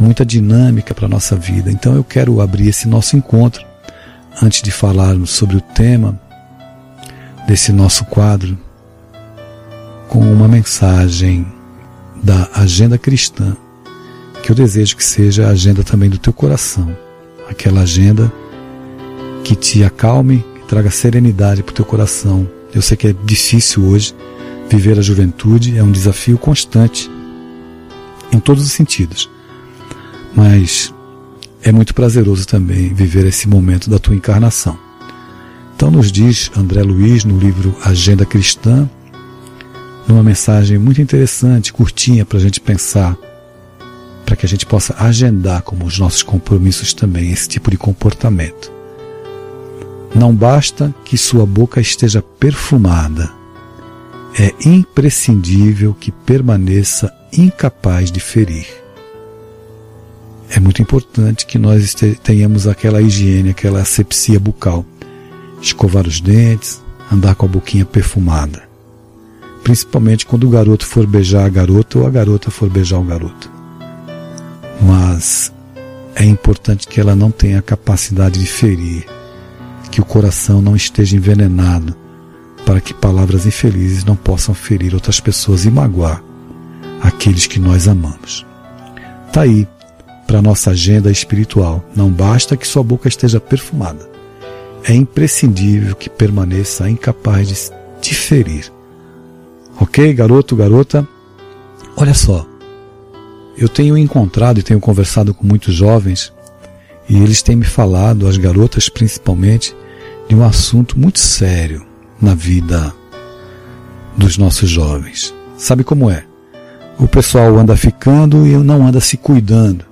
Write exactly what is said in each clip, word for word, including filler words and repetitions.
muita dinâmica para a nossa vida. Então eu quero abrir esse nosso encontro, antes de falarmos sobre o tema desse nosso quadro, com uma mensagem da agenda cristã, que eu desejo que seja a agenda também do teu coração, aquela agenda que te acalme, que traga serenidade para o teu coração. Eu sei que é difícil hoje viver a juventude, é um desafio constante em todos os sentidos, mas é muito prazeroso também viver esse momento da tua encarnação. Então nos diz André Luiz no livro Agenda Cristã, numa mensagem muito interessante, curtinha, para a gente pensar, para que a gente possa agendar como os nossos compromissos também esse tipo de comportamento. Não basta que sua boca esteja perfumada, é imprescindível que permaneça incapaz de ferir. É muito importante que nós tenhamos aquela higiene, aquela asepsia bucal, escovar os dentes, andar com a boquinha perfumada, principalmente quando o garoto for beijar a garota ou a garota for beijar o garoto. Mas é importante que ela não tenha a capacidade de ferir, que o coração não esteja envenenado, para que palavras infelizes não possam ferir outras pessoas e magoar aqueles que nós amamos. Está aí, para a nossa agenda espiritual. Não basta que sua boca esteja perfumada, é imprescindível que permaneça incapaz de te ferir. Ok, garoto, garota? Olha só, eu tenho encontrado e tenho conversado com muitos jovens, e eles têm me falado, as garotas principalmente, de um assunto muito sério na vida dos nossos jovens. Sabe como é? O pessoal anda ficando e não anda se cuidando.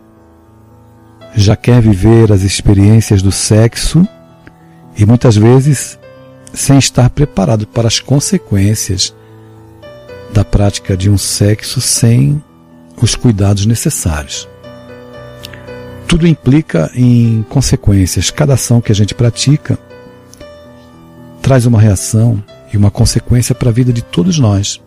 Já quer viver as experiências do sexo e muitas vezes sem estar preparado para as consequências da prática de um sexo sem os cuidados necessários. Tudo implica em consequências. Cada ação que a gente pratica traz uma reação e uma consequência para a vida de todos nós.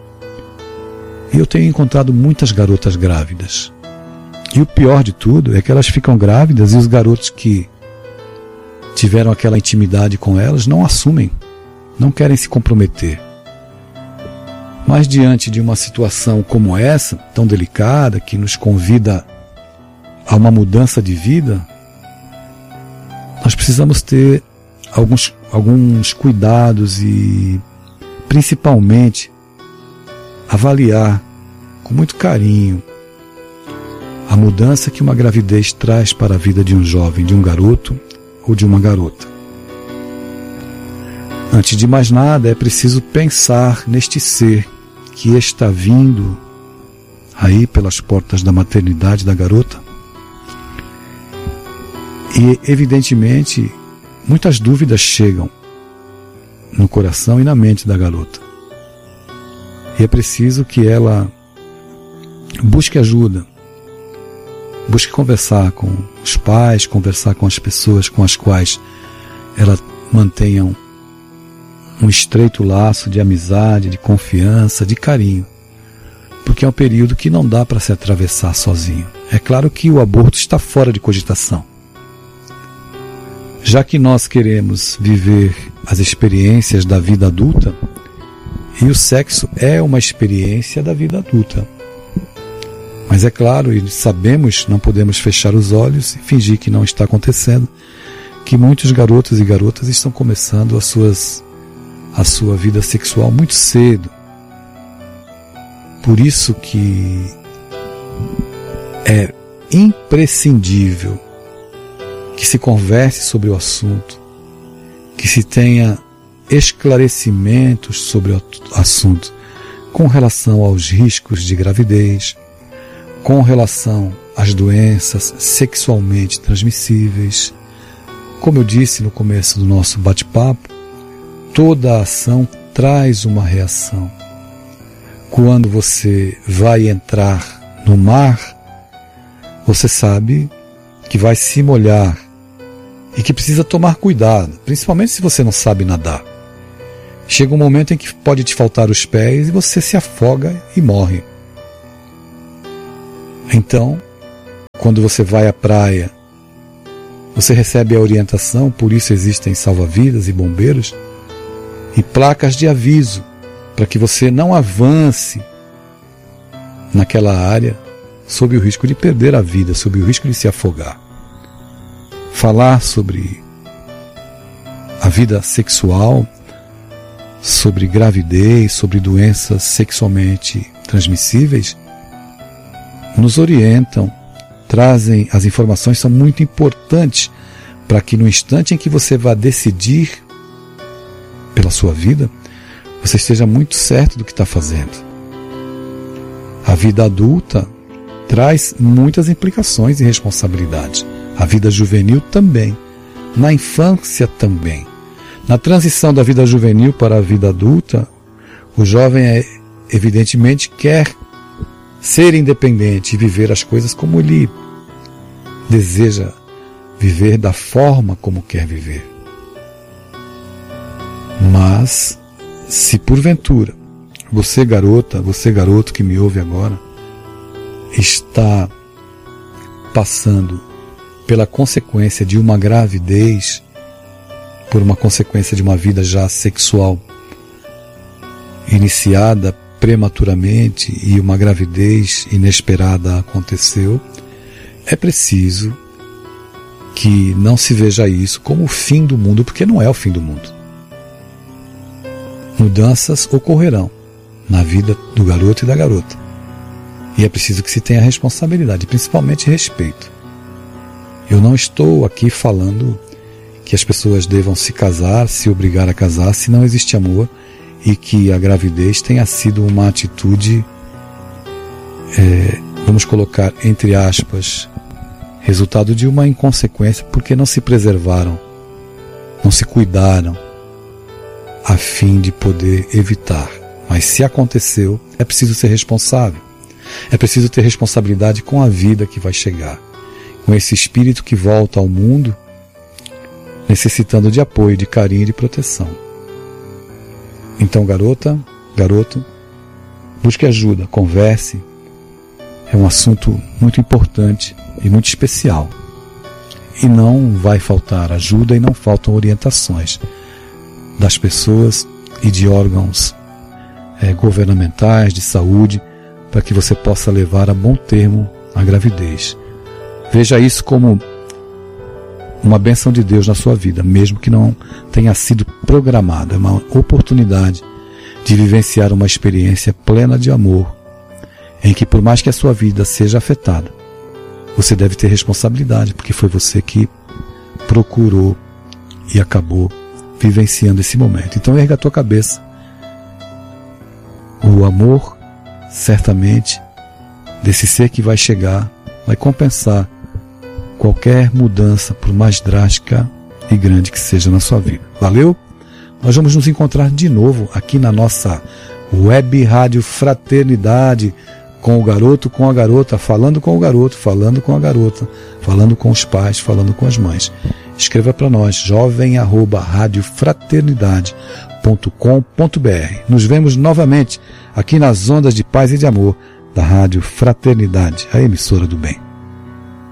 E eu tenho encontrado muitas garotas grávidas. E o pior de tudo é que elas ficam grávidas e os garotos que tiveram aquela intimidade com elas não assumem, não querem se comprometer. Mas diante de uma situação como essa, tão delicada, que nos convida a uma mudança de vida, nós precisamos ter alguns, alguns cuidados e, principalmente, avaliar com muito carinho a mudança que uma gravidez traz para a vida de um jovem, de um garoto ou de uma garota. Antes de mais nada, é preciso pensar neste ser que está vindo aí pelas portas da maternidade da garota. E, evidentemente, muitas dúvidas chegam no coração e na mente da garota. E é preciso que ela busque ajuda, busque conversar com os pais, conversar com as pessoas com as quais ela mantenha um, um estreito laço de amizade, de confiança, de carinho, porque é um período que não dá para se atravessar sozinho. É claro que o aborto está fora de cogitação. Já que nós queremos viver as experiências da vida adulta, e o sexo é uma experiência da vida adulta. Mas é claro, e sabemos, não podemos fechar os olhos e fingir que não está acontecendo, que muitos garotos e garotas estão começando as suas, a sua vida sexual muito cedo. Por isso que é imprescindível que se converse sobre o assunto, que se tenha esclarecimentos sobre o assunto com relação aos riscos de gravidez, com relação às doenças sexualmente transmissíveis. Como eu disse no começo do nosso bate-papo, toda ação traz uma reação. Quando você vai entrar no mar, você sabe que vai se molhar e que precisa tomar cuidado, principalmente se você não sabe nadar. Chega um momento em que pode te faltar os pés e você se afoga e morre. Então, quando você vai à praia, você recebe a orientação, por isso existem salva-vidas e bombeiros e placas de aviso para que você não avance naquela área sob o risco de perder a vida, sob o risco de se afogar. Falar sobre a vida sexual, sobre gravidez, sobre doenças sexualmente transmissíveis, nos orientam, trazem as informações, são muito importantes para que no instante em que você vá decidir pela sua vida, você esteja muito certo do que está fazendo. A vida adulta traz muitas implicações e responsabilidades. A vida juvenil também. Na infância também. Na transição da vida juvenil para a vida adulta, o jovem é, evidentemente quer ser independente e viver as coisas como ele deseja viver, da forma como quer viver. Mas, se porventura você garota, você garoto que me ouve agora, está passando pela consequência de uma gravidez, por uma consequência de uma vida já sexual iniciada prematuramente e uma gravidez inesperada aconteceu, é preciso que não se veja isso como o fim do mundo, porque não é o fim do mundo. Mudanças ocorrerão na vida do garoto e da garota. E é preciso que se tenha responsabilidade, principalmente respeito. Eu não estou aqui falando que as pessoas devam se casar, se obrigar a casar, se não existe amor, e que a gravidez tenha sido uma atitude, é, vamos colocar entre aspas, resultado de uma inconsequência, porque não se preservaram, não se cuidaram, a fim de poder evitar. Mas se aconteceu, é preciso ser responsável. É preciso ter responsabilidade com a vida que vai chegar, com esse espírito que volta ao mundo, necessitando de apoio, de carinho e de proteção. Então, garota, garoto, busque ajuda, converse. É um assunto muito importante e muito especial. E não vai faltar ajuda e não faltam orientações das pessoas e de órgãos é, governamentais, de saúde, para que você possa levar a bom termo a gravidez. Veja isso como uma bênção de Deus na sua vida, mesmo que não tenha sido programada. É uma oportunidade de vivenciar uma experiência plena de amor, em que por mais que a sua vida seja afetada, você deve ter responsabilidade, porque foi você que procurou e acabou vivenciando esse momento. Então erga a tua cabeça. O amor, certamente, desse ser que vai chegar, vai compensar qualquer mudança, por mais drástica e grande que seja na sua vida. Valeu? Nós vamos nos encontrar de novo aqui na nossa Web Rádio Fraternidade, com o garoto, com a garota, falando com o garoto, falando com a garota, falando com os pais, falando com as mães. Escreva para nós, jovem arroba radiofraternidade ponto com ponto br. Nos vemos novamente aqui nas ondas de paz e de amor da Rádio Fraternidade, a emissora do bem.